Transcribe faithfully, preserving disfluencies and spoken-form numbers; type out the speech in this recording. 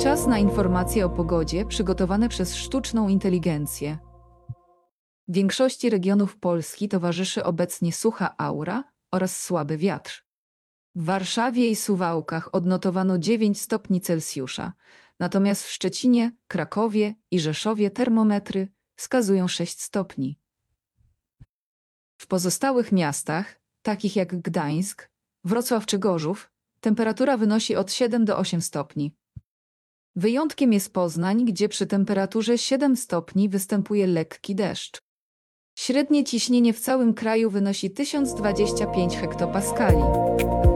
Czas na informacje o pogodzie przygotowane przez sztuczną inteligencję. Większości regionów Polski towarzyszy obecnie sucha aura oraz słaby wiatr. W Warszawie i Suwałkach odnotowano dziewięć stopni Celsjusza, natomiast w Szczecinie, Krakowie i Rzeszowie termometry wskazują sześć stopni. W pozostałych miastach, takich jak Gdańsk, Wrocław czy Gorzów, temperatura wynosi od siedem do ośmiu stopni. Wyjątkiem jest Poznań, gdzie przy temperaturze siedem stopni występuje lekki deszcz. Średnie ciśnienie w całym kraju wynosi tysiąc dwadzieścia pięć hektopaskali.